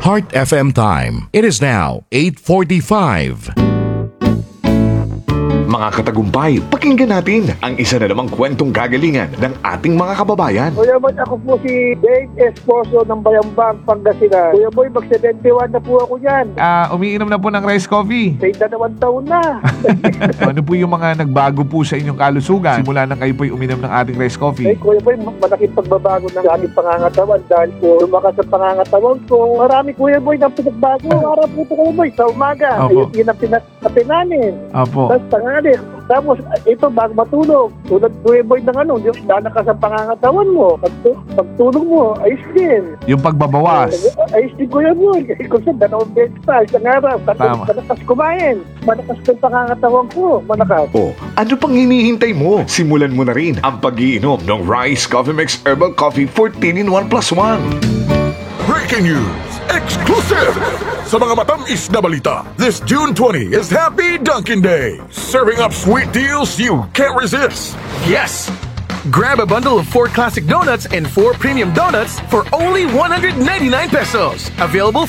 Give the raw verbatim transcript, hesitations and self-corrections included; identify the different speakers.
Speaker 1: Heart F M time. It is now eight forty-five.
Speaker 2: Mga katagumpay, pakinggan natin ang isa na namang kwentong kagalingan ng ating mga kababayan.
Speaker 3: Kuya Boy, ako po si Dave Esposo ng Bayambang, Pangasinan. Kuya Boy, mag-seventy-one na po ako yan.
Speaker 4: Ah, umiinom na po ng rice coffee.
Speaker 3: Sa dalawang taon na.
Speaker 4: Ano po yung mga nagbago po sa inyong kalusugan simula nang kayo po'y uminom ng ating rice
Speaker 3: Ay,
Speaker 4: coffee?
Speaker 3: Kuya Boy, malaking pagbabago ng aming pangangatawan dahil po lumakas ang pangangatawan ko. Marami, Kuya Boy, ng pinagbago. Araw po ito, Kuya Boy, sa umaga.
Speaker 4: Opo.
Speaker 3: Ayun, yun ang pinakape namin.
Speaker 4: Opo.
Speaker 3: Tapos tangali. Tapos, ito, bago matulog. Tulad, Kuya Boy, ng ano, yung lalakas ang pangangatawan mo. Pag, pagtulog mo, ayos din.
Speaker 4: Yung pagbabawas.
Speaker 3: Ayos din, Kuya Boy. Kasi kung saan, dalawang beses pa, isang araw.
Speaker 4: Tama.
Speaker 3: Malakas kumain. Malakas yung pangangatawan ko. Malakas.
Speaker 2: O, ano pang hinihintay mo? Simulan mo na rin ang pag-iinom ng Rice Coffee Mix Herbal Coffee fourteen in one plus one.
Speaker 5: Breaking news! Exclusive! Sa mga matamis na balita, this June twentieth is Happy Dunkin' Day. Serving up sweet deals you can't resist.
Speaker 6: Yes! Grab a bundle of four classic donuts and four premium donuts for only one hundred ninety-nine pesos. Available